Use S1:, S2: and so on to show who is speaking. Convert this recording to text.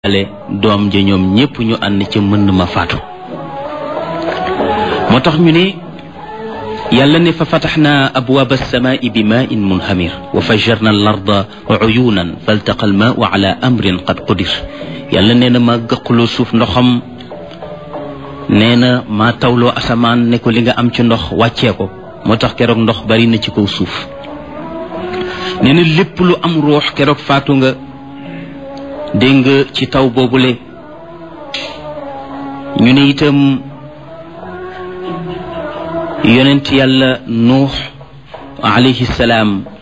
S1: ale doom ja ñoom ñépp ñu ànd ca mën ma faatu moo tax ñu ne yàlla ne fa fataxnaa abwaaba alsamaai bi maain munhamir wa fajjarna al arda uyunan faltaqa al maau ala amrin qad qudir yàlla nee na maa gëqaloo suuf ndoxam nee na maa tawloo asamaan ne ko li nga am ci ndox wàccee ko moo tax keroog ndox bari na ci kaw suuf nee na lépp lu am ruux keroog faatu nga dégg nga ci taw boobule ñu ne itam yonent yàlla nuux alayhi salaam